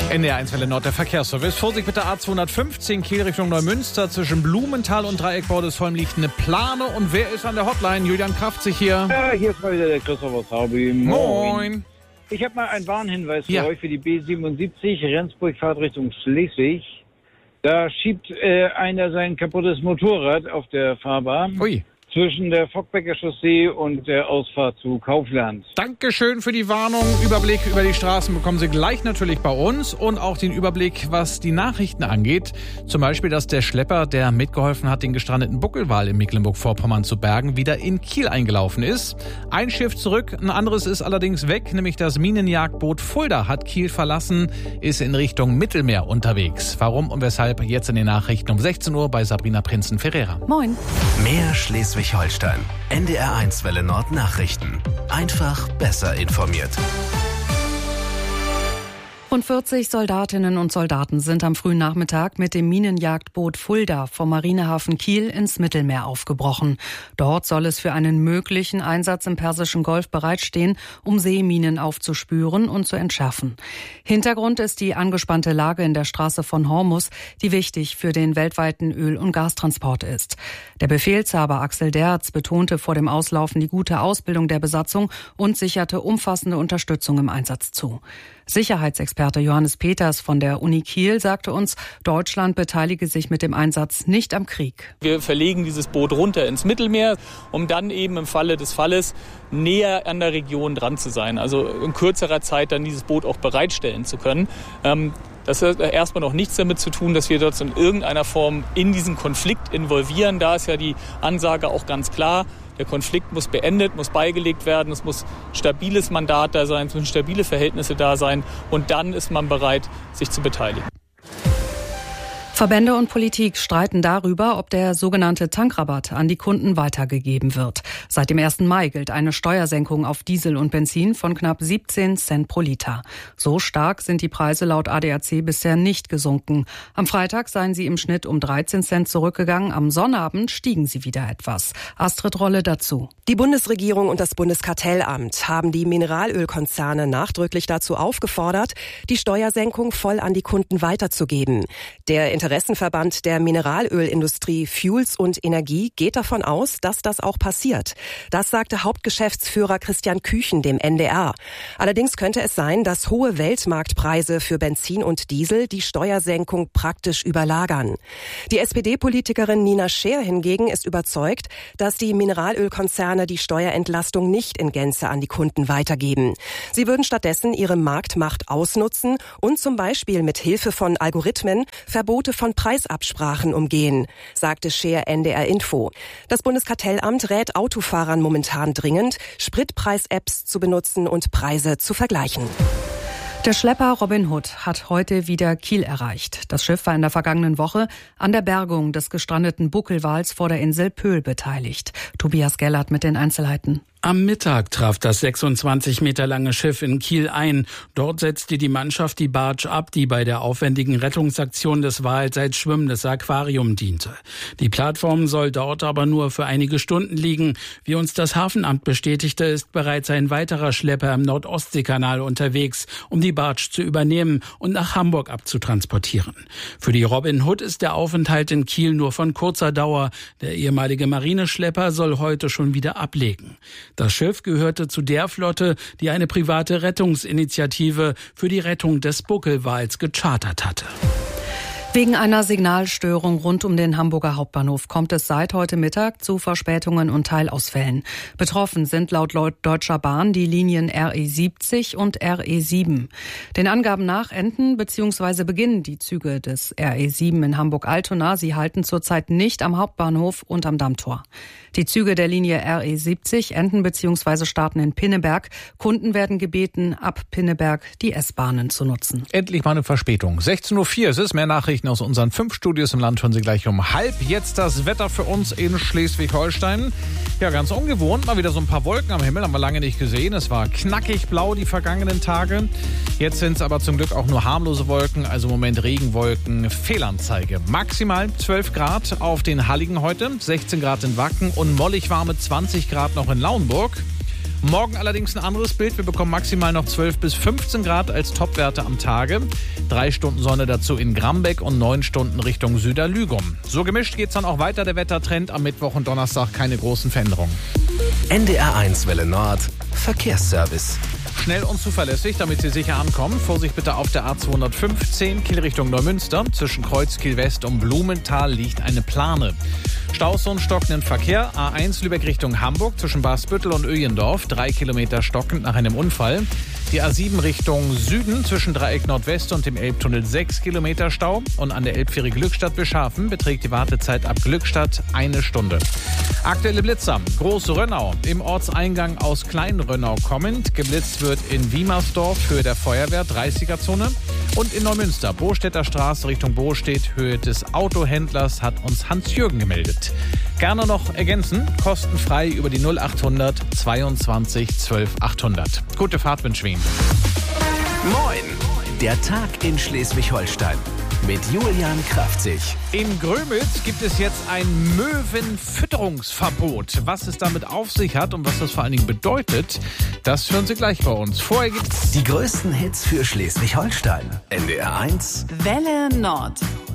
NDR1 Welle Nord, der Verkehrsservice. Vorsicht mit der A215 Kiel Richtung Neumünster. Zwischen Blumenthal und Dreieck Bordesholm liegt eine Plane. Und wer ist an der Hotline? Julian Kraftzig hier. Ja, hier ist mal wieder der Christopher Saubi. Moin. Ich habe mal einen Warnhinweis für euch für die B77 Rendsburg-Fahrt Richtung Schleswig. Da schiebt einer sein kaputtes Motorrad auf der Fahrbahn. Ui. Zwischen der Fockbecker Chaussee und der Ausfahrt zu Kaufland. Dankeschön für die Warnung. Überblick über die Straßen bekommen Sie gleich natürlich bei uns und auch den Überblick, was die Nachrichten angeht. Zum Beispiel, dass der Schlepper, der mitgeholfen hat, den gestrandeten Buckelwal in Mecklenburg-Vorpommern zu bergen, wieder in Kiel eingelaufen ist. Ein Schiff zurück, ein anderes ist allerdings weg, nämlich das Minenjagdboot Fulda hat Kiel verlassen, ist in Richtung Mittelmeer unterwegs. Warum und weshalb jetzt in den Nachrichten um 16 Uhr bei Sabrina Prinzen-Ferreira. Moin. Mehr Schleswig-Holstein. NDR1 Welle Nord Nachrichten. Einfach besser informiert. Rund 40 Soldatinnen und Soldaten sind am frühen Nachmittag mit dem Minenjagdboot Fulda vom Marinehafen Kiel ins Mittelmeer aufgebrochen. Dort soll es für einen möglichen Einsatz im Persischen Golf bereitstehen, um Seeminen aufzuspüren und zu entschärfen. Hintergrund ist die angespannte Lage in der Straße von Hormuz, die wichtig für den weltweiten Öl- und Gastransport ist. Der Befehlshaber Axel Derz betonte vor dem Auslaufen die gute Ausbildung der Besatzung und sicherte umfassende Unterstützung im Einsatz zu. Sicherheitsexperte Johannes Peters von der Uni Kiel sagte uns, Deutschland beteilige sich mit dem Einsatz nicht am Krieg. Wir verlegen dieses Boot runter ins Mittelmeer, um dann eben im Falle des Falles näher an der Region dran zu sein. Also in kürzerer Zeit dann dieses Boot auch bereitstellen zu können. Das hat erstmal noch nichts damit zu tun, dass wir dort in irgendeiner Form in diesen Konflikt involvieren. Da ist ja die Ansage auch ganz klar. Der Konflikt muss beendet, muss beigelegt werden, es muss stabiles Mandat da sein, es müssen stabile Verhältnisse da sein und dann ist man bereit, sich zu beteiligen. Verbände und Politik streiten darüber, ob der sogenannte Tankrabatt an die Kunden weitergegeben wird. Seit dem 1. Mai gilt eine Steuersenkung auf Diesel und Benzin von knapp 17 Cent pro Liter. So stark sind die Preise laut ADAC bisher nicht gesunken. Am Freitag seien sie im Schnitt um 13 Cent zurückgegangen. Am Sonnabend stiegen sie wieder etwas. Astrid Rolle dazu. Die Bundesregierung und das Bundeskartellamt haben die Mineralölkonzerne nachdrücklich dazu aufgefordert, die Steuersenkung voll an die Kunden weiterzugeben. Der Interessenverband der Mineralölindustrie Fuels und Energie geht davon aus, dass das auch passiert. Das sagte Hauptgeschäftsführer Christian Küchen dem NDR. Allerdings könnte es sein, dass hohe Weltmarktpreise für Benzin und Diesel die Steuersenkung praktisch überlagern. Die SPD-Politikerin Nina Scheer hingegen ist überzeugt, dass die Mineralölkonzerne die Steuerentlastung nicht in Gänze an die Kunden weitergeben. Sie würden stattdessen ihre Marktmacht ausnutzen und zum Beispiel mit Hilfe von Algorithmen Verbote von Preisabsprachen umgehen, sagte Scheer NDR Info. Das Bundeskartellamt rät Autofahrern momentan dringend, Spritpreis-Apps zu benutzen und Preise zu vergleichen. Der Schlepper Robin Hood hat heute wieder Kiel erreicht. Das Schiff war in der vergangenen Woche an der Bergung des gestrandeten Buckelwals vor der Insel Pöhl beteiligt. Tobias Gellert mit den Einzelheiten. Am Mittag traf das 26 Meter lange Schiff in Kiel ein. Dort setzte die Mannschaft die Barge ab, die bei der aufwendigen Rettungsaktion des Wals als schwimmendes Aquarium diente. Die Plattform soll dort aber nur für einige Stunden liegen. Wie uns das Hafenamt bestätigte, ist bereits ein weiterer Schlepper im Nordostseekanal unterwegs, um die Barge zu übernehmen und nach Hamburg abzutransportieren. Für die Robin Hood ist der Aufenthalt in Kiel nur von kurzer Dauer. Der ehemalige Marineschlepper soll heute schon wieder ablegen. Das Schiff gehörte zu der Flotte, die eine private Rettungsinitiative für die Rettung des Buckelwals gechartert hatte. Wegen einer Signalstörung rund um den Hamburger Hauptbahnhof kommt es seit heute Mittag zu Verspätungen und Teilausfällen. Betroffen sind laut Deutscher Bahn die Linien RE70 und RE7. Den Angaben nach enden bzw. beginnen die Züge des RE7 in Hamburg-Altona. Sie halten zurzeit nicht am Hauptbahnhof und am Dammtor. Die Züge der Linie RE70 enden bzw. starten in Pinneberg. Kunden werden gebeten, ab Pinneberg die S-Bahnen zu nutzen. Endlich mal eine Verspätung. 16.04 Uhr, es ist mehr Nachrichten aus unseren 5 Studios im Land. Hören Sie gleich um halb. Jetzt das Wetter für uns in Schleswig-Holstein. Ja, ganz ungewohnt. Mal wieder so ein paar Wolken am Himmel, haben wir lange nicht gesehen. Es war knackig blau die vergangenen Tage. Jetzt sind es aber zum Glück auch nur harmlose Wolken, also im Moment Regenwolken, Fehlanzeige. Maximal 12 Grad auf den Halligen heute, 16 Grad in Wacken und mollig warme 20 Grad noch in Lauenburg. Morgen allerdings ein anderes Bild. Wir bekommen maximal noch 12 bis 15 Grad als Topwerte am Tage. 3 Stunden Sonne dazu in Grambeck und 9 Stunden Richtung Süderlügum. So gemischt geht's dann auch weiter, der Wettertrend. Am Mittwoch und Donnerstag keine großen Veränderungen. NDR1 Welle Nord, Verkehrsservice. Schnell und zuverlässig, damit Sie sicher ankommen. Vorsicht bitte auf der A215, Kiel Richtung Neumünster. Zwischen Kreuz Kiel West und Blumenthal liegt eine Plane. Staus und stockenden Verkehr. A1 Lübeck Richtung Hamburg zwischen Basbüttel und Öjendorf. 3 Kilometer stockend nach einem Unfall. Die A7 Richtung Süden zwischen Dreieck Nordwest und dem Elbtunnel 6 Kilometer Stau. Und an der Elbfähre Glückstadt-Beschafen beträgt die Wartezeit ab Glückstadt 1 Stunde. Aktuelle Blitzer. Groß-Rönnau im Ortseingang aus Klein-Rönnau kommend. Geblitzt wird in Wiemersdorf, Höhe der Feuerwehr, 30er-Zone. Und in Neumünster, Bostädter Straße Richtung Bostedt, Höhe des Autohändlers, hat uns Hans-Jürgen gemeldet. Gerne noch ergänzen, kostenfrei über die 0800 22 12 800. Gute Fahrt wünschen wir Ihnen. Moin! Der Tag in Schleswig-Holstein mit Julian Kraftzig. In Grömitz gibt es jetzt ein Möwenfütterungsverbot. Was es damit auf sich hat und was das vor allen Dingen bedeutet, das hören Sie gleich bei uns. Vorher gibt's die größten Hits für Schleswig-Holstein. NDR1 Welle Nord.